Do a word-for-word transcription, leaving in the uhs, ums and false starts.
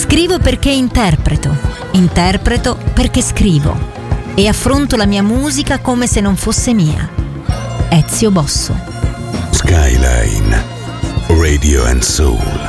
Scrivo perché interpreto, interpreto perché scrivo e affronto la mia musica come se non fosse mia. Ezio Bosso. Skyline Radio and Soul.